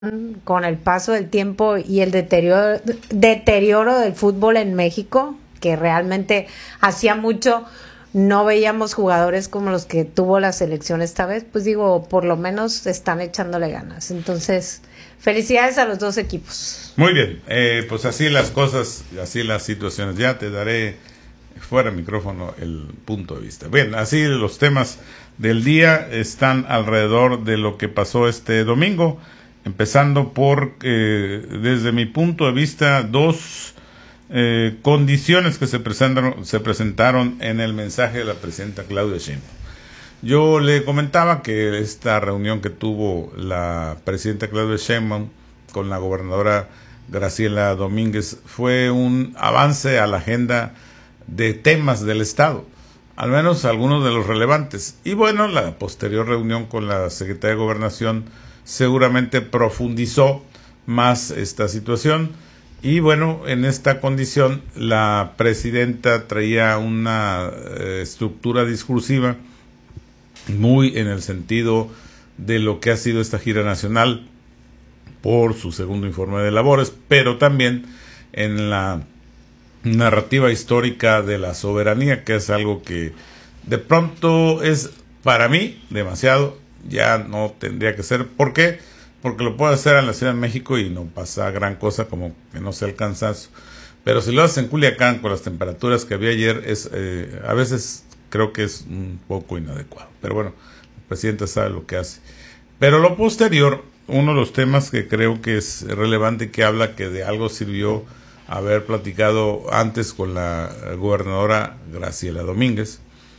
con el paso del tiempo y el deterioro del fútbol en México, que realmente hacía mucho no veíamos jugadores como los que tuvo la selección esta vez, pues digo, por lo menos están echándole ganas. Entonces, felicidades a los dos equipos. Muy bien, pues así las cosas, así las situaciones. Ya te daré fuera del micrófono el punto de vista. Bien, así los temas del día están alrededor de lo que pasó este domingo, empezando por, desde mi punto de vista, dos condiciones que se presentaron en el mensaje de la presidenta Claudia Sheinbaum. Yo le comentaba que esta reunión que tuvo la presidenta Claudia Sheinbaum con la gobernadora Graciela Domínguez fue un avance a la agenda de temas del Estado, al menos algunos de los relevantes. Y bueno, la posterior reunión con la Secretaría de Gobernación seguramente profundizó más esta situación. Y bueno, en esta condición la presidenta traía una estructura discursiva muy en el sentido de lo que ha sido esta gira nacional por su segundo informe de labores, pero también en la narrativa histórica de la soberanía, que es algo que de pronto es para mí demasiado, ya no tendría que ser. ¿Por qué? Porque lo puedo hacer en la Ciudad de México y no pasa gran cosa, como que no sea el cansancio. Pero si lo haces en Culiacán con las temperaturas que había ayer, a veces creo que es un poco inadecuado. Pero bueno, el presidente sabe lo que hace. Pero lo posterior, uno de los temas que creo que es relevante y que habla que de algo sirvió haber platicado antes con la gobernadora Graciela Domínguez,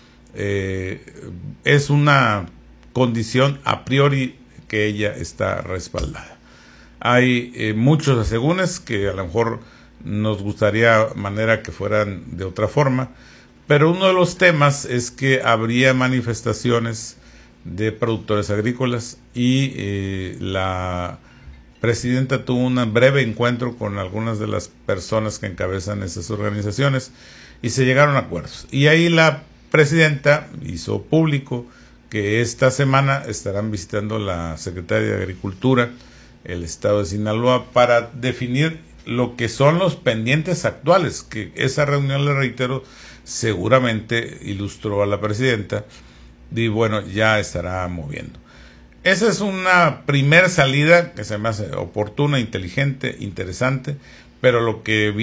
es una condición a priori que ella está respaldada. Hay muchos asegúnes que a lo mejor nos gustaría manera que fueran de otra forma, pero uno de los temas es que habría manifestaciones de productores agrícolas y la presidenta tuvo un breve encuentro con algunas de las personas que encabezan esas organizaciones y se llegaron a acuerdos. Y ahí la presidenta hizo público que esta semana estarán visitando la Secretaría de Agricultura, el estado de Sinaloa, para definir lo que son los pendientes actuales, que esa reunión, le reitero, seguramente ilustró a la presidenta y bueno, ya estará moviendo. Esa es una primer salida que se me hace oportuna, inteligente, interesante, pero lo que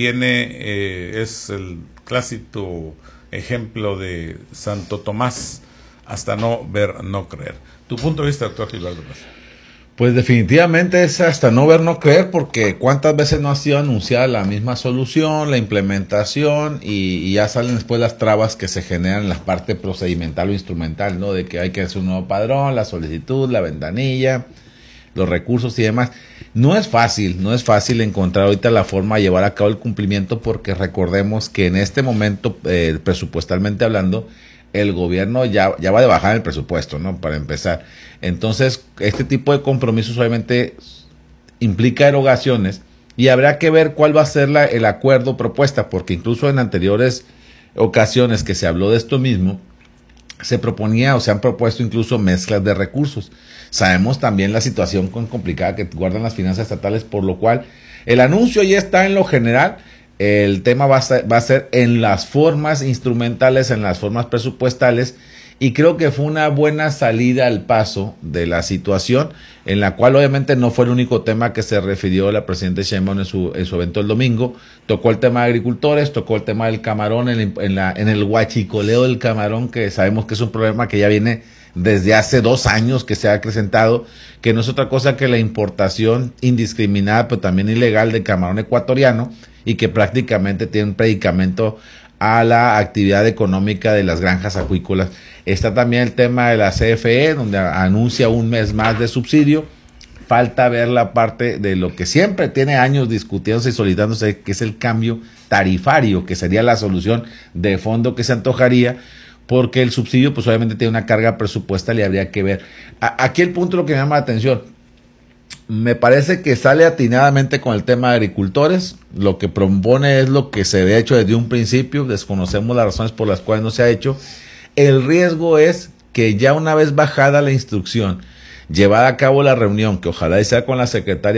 viene es el clásico ejemplo de Santo Tomás, hasta no ver, no creer. ¿Tu punto de vista, doctor Gilberto? Pues definitivamente es hasta no ver, no creer, porque cuántas veces no ha sido anunciada la misma solución, la implementación, y ya salen después las trabas que se generan en la parte procedimental o instrumental, ¿no? De que hay que hacer un nuevo padrón, la solicitud, la ventanilla, los recursos y demás. No es fácil encontrar ahorita la forma de llevar a cabo el cumplimiento, porque recordemos que en este momento, presupuestalmente hablando, el gobierno ya va de bajar el presupuesto, ¿no? Para empezar. Entonces, este tipo de compromisos obviamente implica erogaciones y habrá que ver cuál va a ser el acuerdo propuesta, porque incluso en anteriores ocasiones que se habló de esto mismo, se proponía o se han propuesto incluso mezclas de recursos. Sabemos también la situación complicada que guardan las finanzas estatales, por lo cual el anuncio ya está en lo general. El tema va a ser en las formas instrumentales, en las formas presupuestales, y creo que fue una buena salida al paso de la situación, en la cual obviamente no fue el único tema que se refirió la presidenta Sheinbaum en su evento el domingo. Tocó el tema de agricultores, tocó el tema del camarón, en el huachicoleo del camarón, que sabemos que es un problema que ya viene desde hace 2 años que se ha acrecentado, que no es otra cosa que la importación indiscriminada, pero también ilegal, de camarón ecuatoriano, y que prácticamente tiene un predicamento a la actividad económica de las granjas acuícolas. Está también el tema de la CFE, donde anuncia un mes más de subsidio. Falta ver la parte de lo que siempre tiene años discutiéndose y solicitándose, que es el cambio tarifario, que sería la solución de fondo que se antojaría, porque el subsidio pues obviamente tiene una carga presupuestal y habría que ver. Aquí el punto, lo que me llama la atención, me parece que sale atinadamente con el tema de agricultores. Lo que propone es lo que se había hecho desde un principio. Desconocemos las razones por las cuales no se ha hecho. El riesgo es que ya una vez bajada la instrucción, llevar a cabo la reunión, que ojalá y sea con la secretaria